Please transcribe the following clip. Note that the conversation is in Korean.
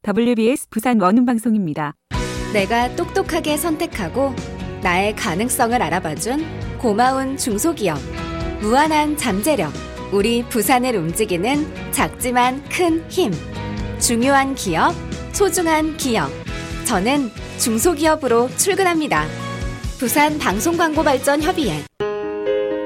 WBS 부산 원음방송입니다. 내가 똑똑하게 선택하고 나의 가능성을 알아봐준 고마운 중소기업. 무한한 잠재력. 우리 부산을 움직이는 작지만 큰 힘. 중요한 기업, 소중한 기업. 저는 중소기업으로 출근합니다. 부산 방송광고발전협의회